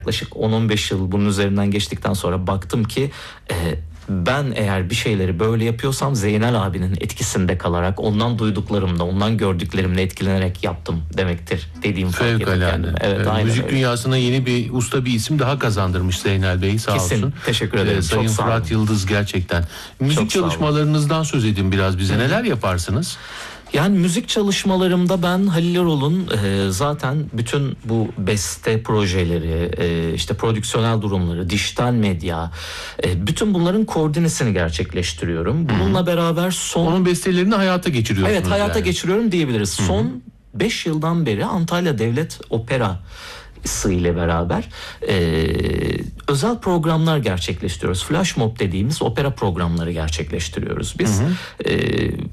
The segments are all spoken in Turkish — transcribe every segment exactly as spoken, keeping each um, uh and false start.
Yaklaşık on on beş yıl bunun üzerinden geçtikten sonra baktım ki e, ben eğer bir şeyleri böyle yapıyorsam Zeynel abinin etkisinde kalarak, ondan duyduklarımla, ondan gördüklerimle etkilenerek yaptım demektir dediğim fark ettim kendime. Evet, evet, aynen müzik öyle. dünyasına yeni bir usta bir isim daha kazandırmış Zeynel Bey, sağ Kesin, olsun. teşekkür ederim. Ee, Sayın Çok sağ Fırat olun. Yıldız gerçekten. Müzik Çok sağ olun. çalışmalarınızdan söz edin biraz bize. Hı-hı. Neler yaparsınız? Yani müzik çalışmalarımda ben Halil Erol'un e, zaten bütün bu beste projeleri, e, işte prodüksiyonel durumları, dijital medya, e, bütün bunların koordinesini gerçekleştiriyorum. Bununla Hı-hı. beraber son... Onun bestelerini hayata geçiriyorsunuz. Evet, hayata yani. geçiriyorum diyebiliriz. Hı-hı. Son beş yıldan beri Antalya Devlet Opera ile beraber e, özel programlar gerçekleştiriyoruz. Flash mob dediğimiz opera programları gerçekleştiriyoruz biz. Hı hı. E,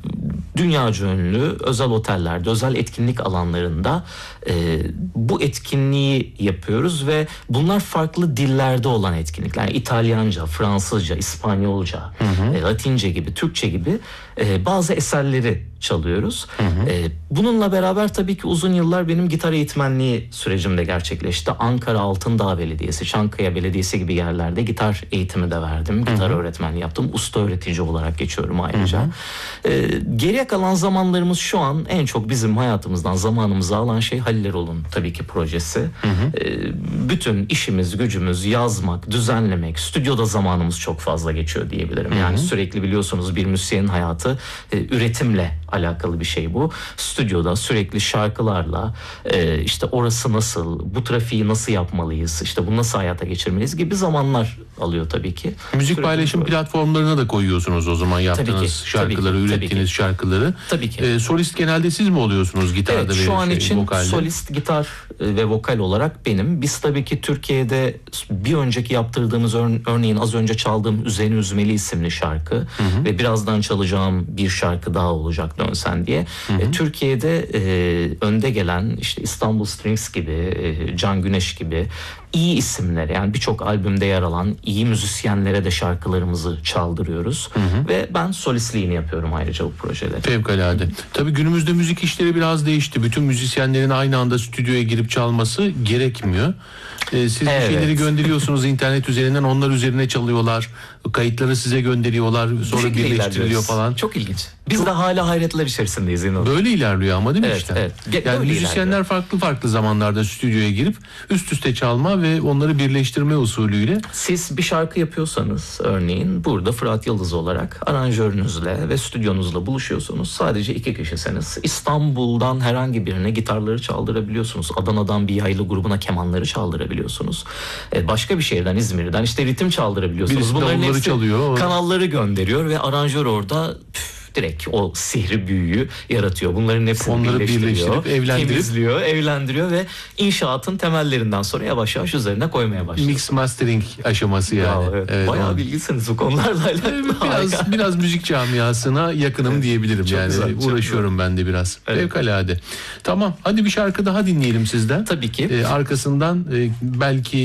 dünyaca ünlü özel otellerde, özel etkinlik alanlarında e, bu etkinliği yapıyoruz ve bunlar farklı dillerde olan etkinlikler. Yani İtalyanca, Fransızca, İspanyolca, hı hı. E, Latince gibi, Türkçe gibi e, bazı eserleri çalıyoruz. Hı hı. E, bununla beraber tabii ki uzun yıllar benim gitar eğitmenliği sürecimde gerçekleşti. Ankara Altındağ Belediyesi, Çankaya Belediyesi gibi yerlerde gitar eğitimi de verdim. Gitar hı hı. öğretmenliği yaptım. Usta öğretici olarak geçiyorum ayrıca. Hı hı. E, geriye kalan zamanlarımız şu an en çok bizim hayatımızdan zamanımızı alan şey Halil Erol'un tabii ki projesi. Hı hı. E, bütün işimiz, gücümüz yazmak, düzenlemek, stüdyoda zamanımız çok fazla geçiyor diyebilirim. Hı hı. Yani sürekli biliyorsunuz bir müzisyenin hayatı e, üretimle alakalı bir şey bu. Stüdyoda sürekli şarkılarla e, işte orası nasıl, bu trafiği nasıl yapmalıyız, işte bunu nasıl hayata geçirmeliyiz gibi zamanlar alıyor tabii ki. Müzik sürekli paylaşım böyle. Platformlarına da koyuyorsunuz o zaman yaptığınız tabii ki, şarkıları, tabii ki, ürettiğiniz tabii ki. şarkıları. Tabii ki. E, solist genelde siz mi oluyorsunuz gitarda evet, ve şu an şey, için vokalde? Solist, gitar ve vokal olarak benim. Biz tabii ki Türkiye'de bir önceki yaptırdığımız ör- örneğin az önce çaldığım Üzeni Üzmeli isimli şarkı hı hı. ve birazdan çalacağım bir şarkı daha olacak Dön Sen diye. Hı hı. E, Türkiye'de e, önde gelen işte İstanbul Strings gibi, e, Can Güneş gibi iyi isimlere, yani birçok albümde yer alan iyi müzisyenlere de şarkılarımızı çaldırıyoruz. Hı hı. Ve ben solistliğini yapıyorum ayrıca bu projeleri. Fevkalade. Tabii günümüzde müzik işleri biraz değişti. Bütün müzisyenlerin aynı anda stüdyoya girip çalması gerekmiyor. Ee, siz evet. bir şeyleri gönderiyorsunuz internet üzerinden, onlar üzerine çalıyorlar. Kayıtları size gönderiyorlar. Sonra birleştiriliyor falan. Çok ilginç. Biz Çok... de hala hayretler içerisindeyiz. Yine. Böyle ilerliyor ama değil mi evet, işte? Evet. Yani Böyle müzisyenler ilerliyor. farklı farklı zamanlarda stüdyoya girip üst üste çalma ve onları birleştirme usulüyle. Siz bir şarkı yapıyorsanız örneğin burada Fırat Yıldız olarak aranjörünüzle ve stüdyonuzla buluşuyorsunuz. Sadece iki kişisiniz. İstanbul'dan herhangi birine gitarları çaldırabiliyorsunuz. Adana'dan bir yaylı grubuna kemanları çaldırabiliyorsunuz. Ee, başka bir şehirden, İzmir'den işte ritim çaldırabiliyorsunuz. Birisi bunların hepsi çalıyor. Kanalları gönderiyor ve aranjör orada püf, direkt o sihri büyüyü yaratıyor. Bunların hepsini onları birleştiriyor, evlendirip, temizliyor, evlendiriyor ve inşaatın temellerinden sonra yavaş yavaş üzerine koymaya başlıyor. Mix mastering aşaması yani. Ya, evet. Evet, bayağı bilgisiniz bu konularla alakalı. Biraz biraz müzik camiasına yakınım evet, diyebilirim çok yani. Güzel, uğraşıyorum güzel. Ben de biraz. Evet. Fevkalade. Tamam, hadi bir şarkı daha dinleyelim sizden. Tabii ki. Ee, arkasından e, belki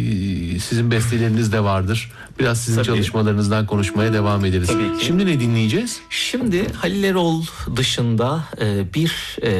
e, sizin besteleriniz de vardır. Biraz sizin Tabii. çalışmalarınızdan konuşmaya devam ederiz. Tabii ki. Şimdi ne dinleyeceğiz? Şimdi Halil Erol dışında e, bir e,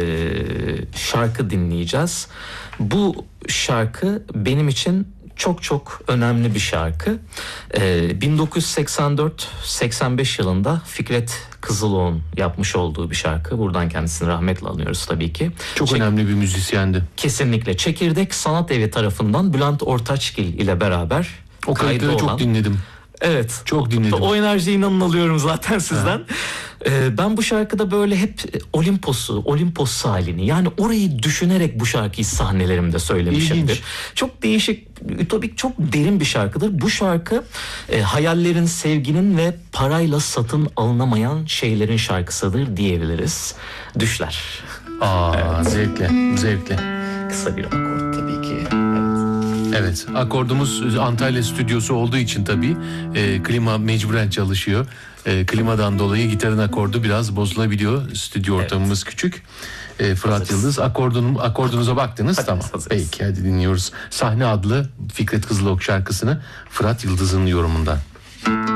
şarkı dinleyeceğiz. Bu şarkı benim için çok çok önemli bir şarkı. E, bin dokuz yüz seksen dört seksen beş yılında Fikret Kızıloğlu'nun yapmış olduğu bir şarkı. Buradan kendisini rahmetle anıyoruz tabii ki. Çok Çek- önemli bir müzisyendi. Kesinlikle. Çekirdek Sanat Evi tarafından Bülent Ortaçgil ile beraber o kayıtları çok dinledim. Evet. Çok dinledim. O enerjiyi inanın alıyorum zaten sizden. Ee, ben bu şarkıda böyle hep Olimpos'u, Olimpos halini, yani orayı düşünerek bu şarkıyı sahnelerimde söylemişimdir. İlginç. Çok değişik, ütopik, çok derin bir şarkıdır. Bu şarkı e, hayallerin, sevginin ve parayla satın alınamayan şeylerin şarkısıdır diyebiliriz. Düşler. Aa, evet. Zevkle, zevkle. Kısa bir akor tabii ki. Evet, akordumuz Antalya stüdyosu olduğu için tabii e, klima mecburen çalışıyor. E, klimadan dolayı gitarın akordu biraz bozulabiliyor. Stüdyo ortamımız evet. küçük. E, Fırat hazırız. Yıldız akordunun akordunuza baktınız. Hadi, tamam. Hazırız. Peki hadi dinliyoruz. Sahne adlı Fikret Kızılok şarkısını Fırat Yıldız'ın yorumundan.